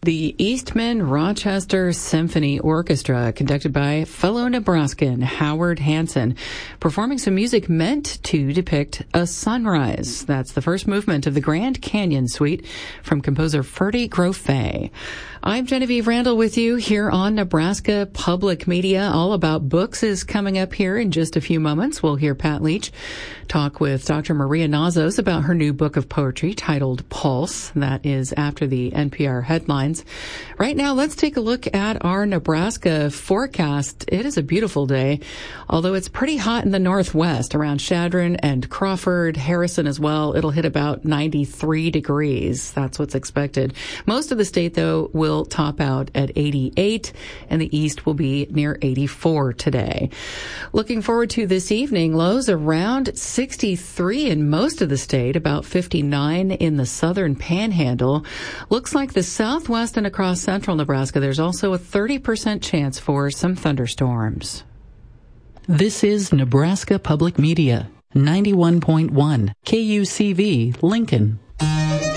The Eastman Rochester Symphony Orchestra, conducted by fellow Nebraskan Howard Hanson, performing some music meant to depict a sunrise. That's the first movement of the Grand Canyon Suite from composer Ferdy Grofé. I'm Genevieve Randall with you here on Nebraska Public Media. All About Books is coming up here in just a few moments. We'll hear Pat Leach talk with Dr. Maria Nazos about her new book of poetry titled Pulse. That is after the NPR headlines. Right now, let's take a look at our Nebraska forecast. It is a beautiful day, although it's pretty hot in the northwest around Chadron and Crawford, Harrison as well. It'll hit about 93 degrees. That's what's expected. Most of the state, though, will top out at 88, and the east will be near 84 today. Looking forward to this evening, lows around 63 in most of the state, about 59 in the southern panhandle. Looks like the southwest and across central Nebraska, there's also a 30% chance for some thunderstorms. This is Nebraska Public Media, 91.1 KUCV, Lincoln.